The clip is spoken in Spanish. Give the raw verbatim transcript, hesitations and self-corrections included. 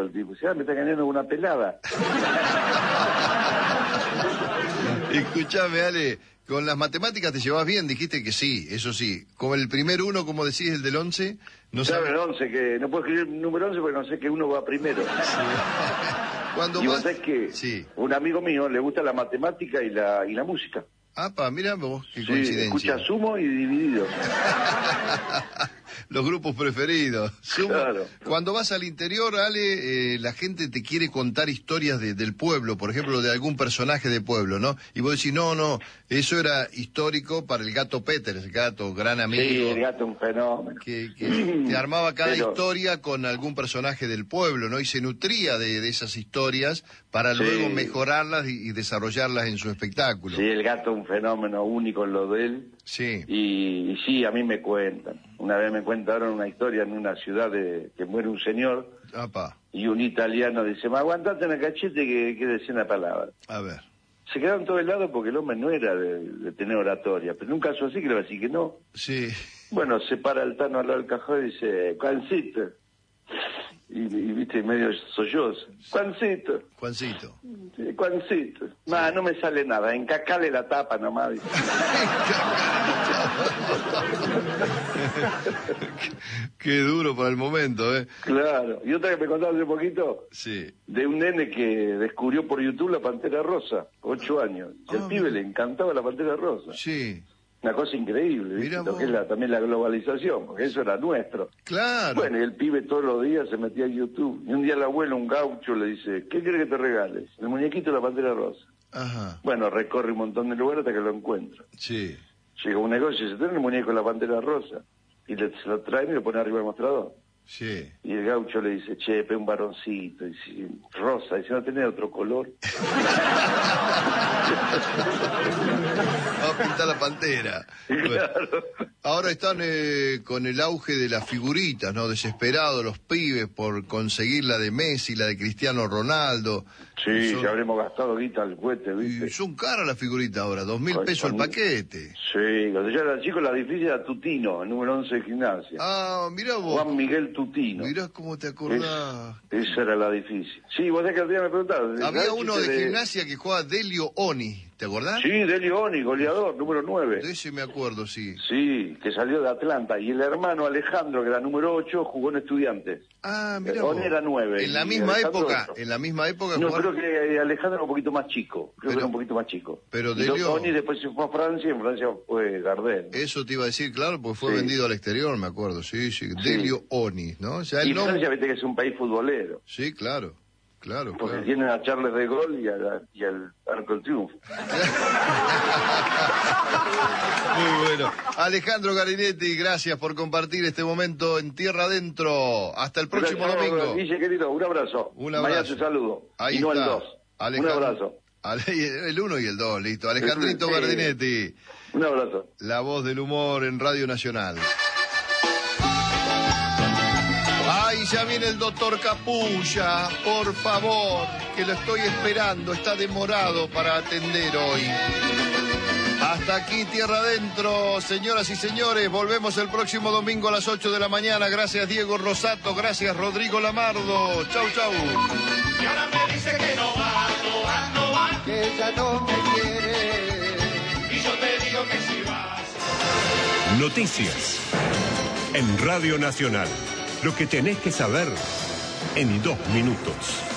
el tipo. Dice, ah, me está engañando con una pelada. Escuchame, Ale, con las matemáticas te llevas bien, dijiste que sí, eso sí. Con el primer uno, como decís, el del once, no Claro, sabes... el once, que no puedo escribir el número once porque no sé que uno va primero. Sí. Cuando y vas... vos sabés que sí. un amigo mío le gusta la matemática y la, y la música. Apa, mira vos, qué Sí, coincidencia. escucha Sumo y Divididos. Los grupos preferidos. Sumo. Claro. Cuando vas al interior, Ale, eh, la gente te quiere contar historias de, del pueblo, por ejemplo, de algún personaje de pueblo, ¿no? Y vos decís, no, no, eso era histórico para el gato Peter, el gato, gran amigo. Sí, el gato un fenómeno. Que, que te armaba cada Pero... historia con algún personaje del pueblo, ¿no? Y se nutría de, de esas historias para sí. luego mejorarlas y, y desarrollarlas en su espectáculo. Sí, el gato un fenómeno único en lo de él. Sí. Y, y sí, a mí me cuentan. Una vez me contaron una historia en una ciudad de que muere un señor. Apa. Y un italiano dice, ma aguantate en el cachete que, que decía una palabra. A ver. Se quedaron todos helados porque el hombre no era de, de tener oratoria. Pero en un caso así que le va a decir que no. Sí. Bueno, se para el Tano al lado del cajón y dice, Juancito. Y, y viste, medio sollozo. Juancito. Juancito. Sí, Juancito. Sí. Ma, no me sale nada, encacale la tapa nomás. Dice. Qué duro para el momento, ¿eh? Claro. Y otra que me contaron hace poquito. Sí. De un nene que descubrió por YouTube la Pantera Rosa, ocho años. Y al oh, pibe le encantaba la Pantera Rosa. Sí. Una cosa increíble, ¿viste? Lo que es la, también la globalización, porque eso era nuestro. Claro. Bueno, y el pibe todos los días se metía a YouTube. Y un día el abuelo, un gaucho, le dice, ¿qué quieres que te regales? El muñequito de la Pantera Rosa. Ajá. Bueno, recorre un montón de lugares hasta que lo encuentra. Sí. Llega a un negocio y dice, ¿tenés el muñeco de la Pantera Rosa? Y le, se lo traen y lo pone arriba del mostrador. Sí. Y el gaucho le dice, che, pe, un varoncito. Y dice, rosa. Y dice, ¿no tenés otro color? Vamos a pintar la pantera. Claro. Bueno, ahora están eh, con el auge de las figuritas, ¿no? Desesperados los pibes por conseguir la de Messi, la de Cristiano Ronaldo. Sí, son... ya habremos gastado guita al cohete, ¿viste? Y son caras las figuritas ahora, dos mil Con, pesos con... el paquete. Sí, cuando yo era chico la difícil era Tutino, el número once de gimnasia. Ah, mirá vos. Juan Miguel Tutino. Mirá cómo te acordás. Es, esa era la difícil. Sí, vos sabés que el día me preguntaron. Había uno de, de gimnasia que jugaba Delio Oni, ¿te acordás? Sí, Delio Oni, goleador, número nueve. De ese me acuerdo, sí. Sí, que salió de Atlanta. Y el hermano Alejandro, que era número ocho, jugó en Estudiantes. Ah, mirá Oni vos. era nueve. En la misma época, en la misma época. No, jugaron... creo que Alejandro era un poquito más chico. Creo pero, que era un poquito más chico. Pero y Delio... Oni después se fue a Francia y en Francia fue Gardel. Eso te iba a decir, claro, porque fue sí. vendido al exterior, me acuerdo. Sí, sí. sí. Delio Oni, ¿no? O sea, el y nombre... Francia, viste que es un país futbolero. Sí, claro. Claro, porque claro. tienen a Charles de Gaulle y, a, y al Arco del Triunfo. Muy bueno. Alejandro Garinetti, gracias por compartir este momento en Tierra Adentro. Hasta el próximo Gracias, domingo. Guille, querido, un abrazo. Un abrazo. Mañana te saludo. Ahí y no está. el dos. Alejandro... Un abrazo. Ale... El uno y el dos, listo. Alejandrito sí. Garinetti. Un abrazo. La voz del humor en Radio Nacional. Ay, ya viene el doctor Capulla, por favor, que lo estoy esperando, está demorado para atender hoy. Hasta aquí, Tierra Adentro, señoras y señores, volvemos el próximo domingo a las ocho de la mañana. Gracias, Diego Rosato, gracias, Rodrigo Lamardo. Chau, chau. Y ahora me dice que no va, no va, no va, que ella no me quiere. Y yo te digo que sí vas. Noticias en Radio Nacional. Lo que tenés que saber en dos minutos.